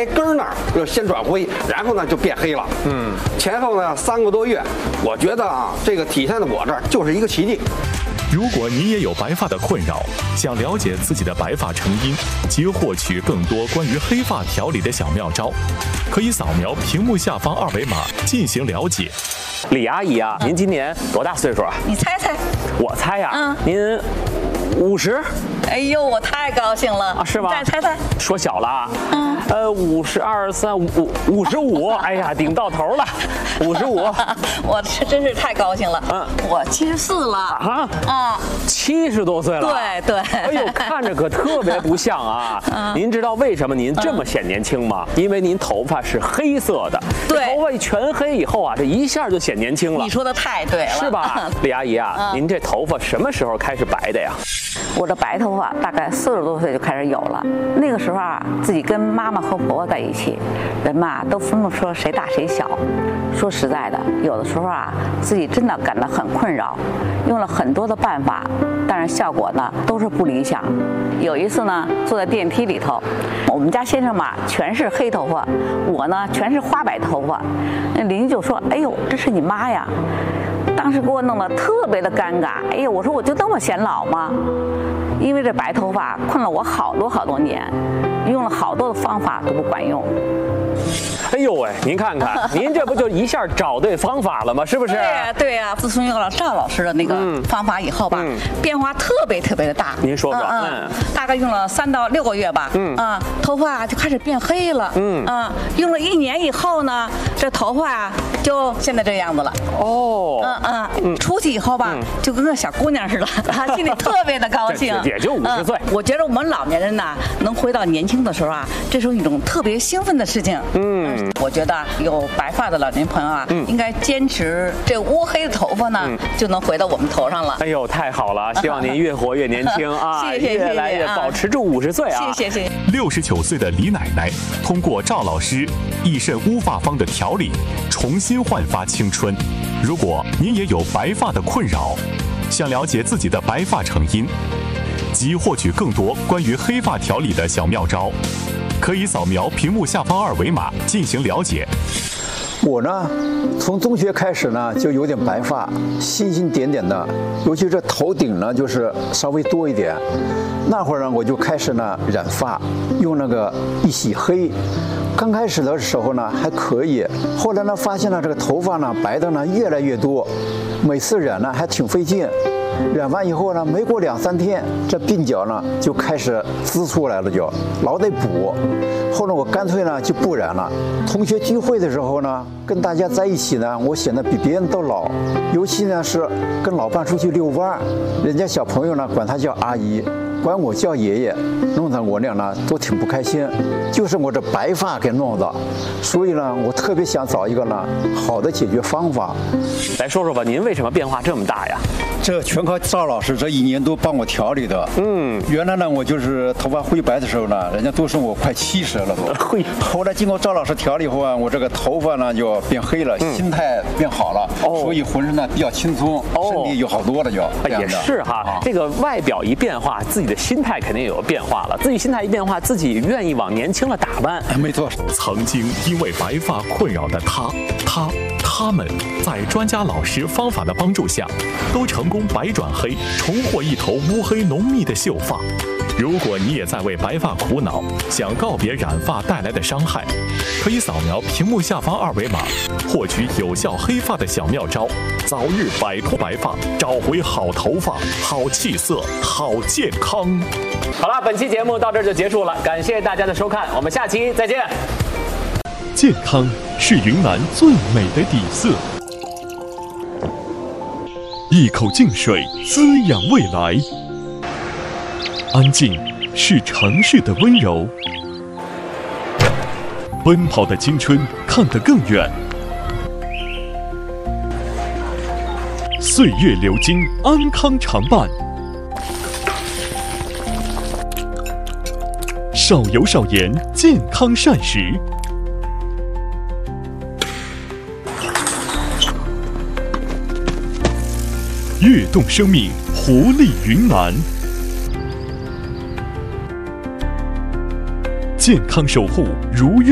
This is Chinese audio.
白根儿那儿就先转灰，然后呢就变黑了。前后呢3个多月，我觉得啊，这个体现在我这儿就是一个奇迹。 如果你也有白发的困扰，想了解自己的白发成因及获取更多关于黑发调理的小妙招，可以扫描屏幕下方2维码进行了解。 李阿姨啊，您今年多大岁数啊？ 你猜猜。 我猜呀，您50。 哎呦，我太高兴了啊！是吗？ 再猜猜。 说小了啊。52、3、55，哎呀，顶到头了，55。 我真是太高兴了。我74了。 70多岁了。 对。 哎呦，看着可特别不像啊。您知道为什么您这么显年轻吗？因为您头发是黑色的。 对。 头发全黑以后啊，这一下就显年轻了。 你说的太对了。 是吧？李阿姨啊，您这头发什么时候开始白的呀？ 我这白头发大概40多岁就开始有了。那个时候啊，自己跟妈妈和婆婆在一起，人嘛都分不出谁大谁小。说实在的，有的时候啊，自己真的感到很困扰，用了很多的办法，但是效果呢都是不理想。有一次呢，坐在电梯里头，我们家先生嘛全是黑头发，我呢全是花白头发。那邻居就说：“哎呦，这是你妈呀！”当时给我弄得特别的尴尬。哎呀，我说我就那么显老吗？因为这白头发困了我好多年，用了好多的方法都不管用。 哎呦喂，您看看，您这不就一下找对方法了吗？是不是？ 对呀。自从用了赵老师的那个方法以后吧，变化特别的大。 您说说。 大概用了3到6个月吧。头发就开始变黑了。用了1年以后呢，这头发就现在这样子了。出去以后吧，就跟个小姑娘似的，心里特别的高兴。 也就50岁。 我觉得我们老年人呢，能回到年轻的时候啊，这是一种特别兴奋的事情。我觉得有白发的老年朋友啊，应该坚持这乌黑的头发呢，就能回到我们头上了。 哎呦，太好了！希望您越活越年轻啊， 谢谢， 越来越保持住50岁啊！ 谢谢。 69岁的李奶奶通过赵老师益肾乌发方的调理，重新焕发青春。如果您也有白发的困扰，想了解自己的白发成因及获取更多关于黑发调理的小妙招，可以扫描屏幕下方2维码进行了解。 我呢，从中学开始呢，就有点白发，星星点点的，尤其这头顶呢，就是稍微多一点。那会儿呢，我就开始呢染发，用那个一洗黑。刚开始的时候呢还可以，后来呢发现了这个头发呢白的呢越来越多，每次染呢还挺费劲。染完以后呢，没过2、3天，这鬓角呢就开始滋出来了，就老得补。后来我干脆呢就不染了。同学聚会的时候呢，跟大家在一起呢，我显得比别人都老。尤其呢是跟老伴出去遛弯，人家小朋友呢管他叫阿姨，管我叫爷爷，弄得我俩呢都挺不开心。就是我这白发给弄的，所以呢，我特别想找一个呢好的解决方法。 来说说吧，您为什么变化这么大呀？ 这全靠赵老师这1年多帮我调理的。原来呢，我就是头发灰白的时候呢，人家都说我快70了都。后来经过赵老师调理后啊，我这个头发呢就变黑了，心态变好了，所以浑身呢比较轻松，身体有好多了就。 也是哈，这个外表一变化，自己的心态肯定也有变化了。自己心态一变化，自己愿意往年轻了打扮。 没错。 曾经因为白发困扰的他们，在专家老师方法的帮助下，都成功白转黑，重获一头乌黑浓密的秀发。如果你也在为白发苦恼，想告别染发带来的伤害，可以扫描屏幕下方2维码，获取有效黑发的小妙招，早日摆脱白发，找回好头发、好气色、好健康。 好了，本期节目到这儿就结束了，感谢大家的收看，我们下期再见。 健康是云南最美的底色，一口净水滋养未来。安静是城市的温柔，奔跑的青春看得更远。岁月流金，安康常伴。少油少盐，健康膳食。跃动生命，活力云南。健康守护如约。